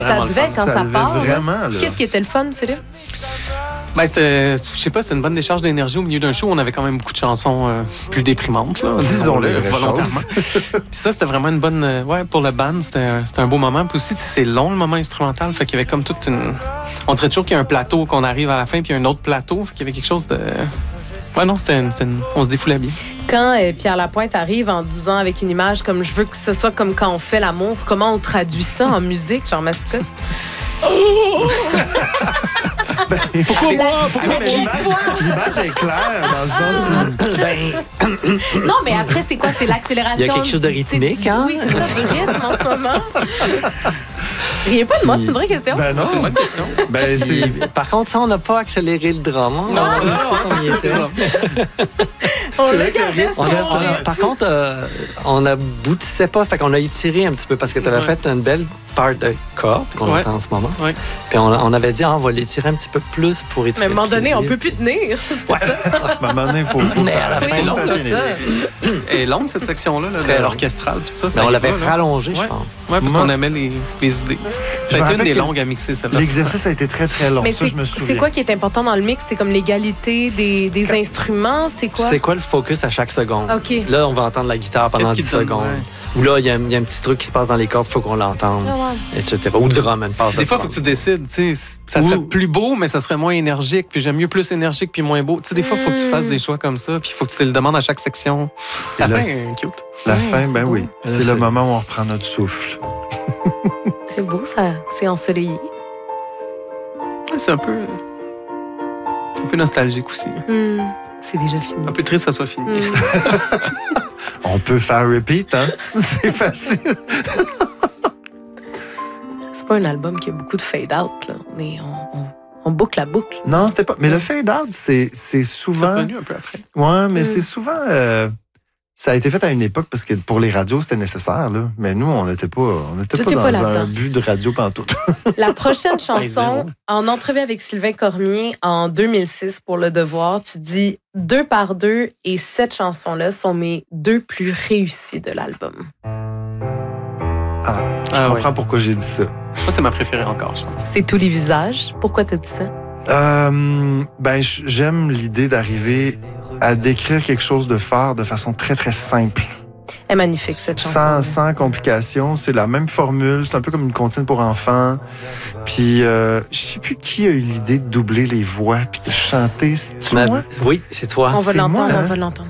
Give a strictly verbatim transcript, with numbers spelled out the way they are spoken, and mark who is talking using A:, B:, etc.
A: Ça devait quand ça,
B: ça
A: part.
B: Vraiment, là.
A: Qu'est-ce qui était le fun, Philippe?
C: Ben, c'était, je sais pas, c'était une bonne décharge d'énergie au milieu d'un show. On avait quand même beaucoup de chansons euh, plus déprimantes, là.
B: Disons-le,
C: volontairement. Puis ça, c'était vraiment une bonne, euh, ouais, pour le band, c'était, c'était un beau moment. Puis aussi, c'est long le moment instrumental, fait qu'il y avait comme toute une, on dirait toujours qu'il y a un plateau qu'on arrive à la fin, puis il y a un autre plateau, fait qu'il y avait quelque chose de, ouais, non, c'était, une, c'était une... on se défoulait bien.
A: Quand euh, Pierre Lapointe arrive en disant avec une image comme je veux que ce soit comme quand on fait l'amour, comment on traduit ça en musique, Jean Mascotte?
B: Ben,
C: pourquoi
A: la,
C: moi? Pourquoi
A: la,
B: mais l'image, l'image est claire dans le sens où...
A: Ben... non, mais après, c'est quoi? C'est l'accélération.
D: Il y a quelque chose de rythmique, hein?
A: Oui, c'est ça, du rythme en ce moment. Riez pas de moi, c'est une vraie question.
B: Ben non.
C: C'est une bonne question.
B: Ben, c'est...
D: Par contre, ça, on n'a pas accéléré le drum. Hein?
C: Non,
D: on,
C: non,
D: on y était.
A: On
B: c'est
A: l'a
B: vrai que le
A: gardé
B: rythme,
A: son
D: On a-
B: reste-
D: on a- par contre, euh, on aboutissait pas, fait qu'on a étiré un petit peu parce que tu avais
C: Ouais.
D: fait une belle part de corde qu'on
C: Ouais.
D: entend en ce moment.
C: Ouais.
D: Puis on, on avait dit, ah, on va l'étirer un petit peu plus pour étirer.
A: Mais à un moment
D: le
A: donné, on peut
D: plaisir.
A: plus tenir. C'est
B: Ouais.
A: ça.
B: À un moment donné, il faut, faut que
D: Mais
B: ça
D: à la
B: arrête.
D: fin,
B: Faut que
D: non,
B: ça
A: c'est
B: finisse.
A: ça.
C: Elle est longue, cette section-là, là,
D: Très
C: de
D: long.
C: l'orchestral, puis tout ça.
D: Mais
C: ça
D: on
C: y
D: l'avait
C: va, là.
D: rallongé,
C: Ouais.
D: je pense.
C: Ouais, parce
B: Moi-
C: qu'on aimait les, les idées. Ça a
B: me
C: été une
B: rappelle
C: des
B: que
C: longues à mixer, celle-là.
B: L'exercice a été très, très long.
A: Mais
B: ça,
A: c'est,
B: je me souviens.
A: c'est quoi qui est important dans le mix? C'est comme l'égalité des, des instruments? C'est quoi?
D: C'est quoi le focus à chaque seconde?
A: OK.
D: Là, on va entendre la guitare pendant
C: Qu'est-ce qui
D: dix
C: te donne,
D: secondes.
C: ouais.
D: Ou là, il y, a un- il y a un petit truc qui se passe dans les cordes, il faut qu'on l'entende,
A: Ah ouais.
D: et cetera. Ou le drum, une passe
C: Des
D: de
C: fois, il faut
D: drum.
C: que tu décides. Tu sais, ça serait
D: Ou-
C: plus beau, mais ça serait moins énergique. Puis j'aime mieux plus énergique puis moins beau. Tu sais, des fois, il faut que tu fasses des choix comme ça. Puis il faut que tu te le demandes à chaque section. La
B: Et là,
C: fin
B: c'est-
C: est cute.
B: La
A: Ouais,
B: fin,
A: c'est
B: ben
A: beau.
B: oui.
D: Là,
B: C'est le
D: c'est-
B: moment où on reprend notre souffle.
A: C'est beau, ça. C'est ensoleillé.
C: Ouais, c'est un peu, un peu nostalgique aussi.
A: Hmm. C'est déjà fini.
C: Un peu triste que ça soit fini.
A: Hmm.
B: On peut faire repeat, hein? C'est facile.
A: C'est pas un album qui a beaucoup de fade-out, là. Mais on, on, on boucle la boucle.
B: Non, c'était pas. Mais le fade-out, c'est, c'est
C: C'est
B: souvent.
C: revenu un peu après.
B: Ouais, mais
A: Mm.
B: c'est souvent. euh, Ça a été fait à une époque parce que pour les radios, c'était nécessaire, là. Mais nous, on n'était pas, on n'était
A: C'était
B: pas
A: pas
B: dans un
A: là-dedans.
B: but de radio pantoute.
A: La prochaine chanson,
C: zéro.
A: en entrevue avec Sylvain Cormier en deux mille six pour Le Devoir, tu dis deux par deux et cette chanson-là sont mes deux plus réussies de l'album.
B: Ah, je
C: Ah,
B: comprends
C: ouais.
B: pourquoi j'ai dit ça.
C: Moi, c'est ma préférée encore, je pense.
A: C'est Tous les visages. Pourquoi t'as dit ça?
B: Euh, ben, j- j'aime l'idée d'arriver à décrire quelque chose de fort de façon très, très simple.
A: Elle est magnifique, cette chanson.
B: Sans, sans complication. C'est la même formule. C'est un peu comme une comptine pour enfants. Puis, euh, je sais plus qui a eu l'idée de doubler les voix puis de chanter. C'est
D: Ma-
B: moi?
D: Oui, c'est toi.
A: On va
B: c'est
A: l'entendre,
B: moi, hein?
A: on va l'entendre.